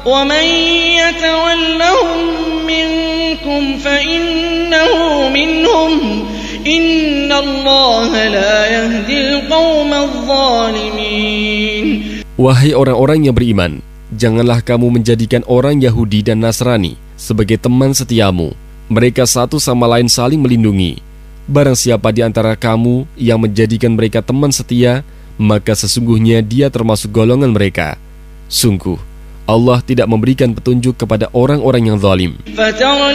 وَمَن يَتَوَلَّهُم مِّنكُمْ فَإِنَّهُ مِنْهُمْ إِنَّ اللَّهَ لَا يَهْدِي الْقَوْمَ الظَّالِمِينَ. Wahai orang-orang yang beriman, janganlah kamu menjadikan orang Yahudi dan Nasrani sebagai teman setiamu. Mereka satu sama lain saling melindungi. Barang siapa di antara kamu yang menjadikan mereka teman setia, maka sesungguhnya dia termasuk golongan mereka. Sungguh, Allah tidak memberikan petunjuk kepada orang-orang yang zalim.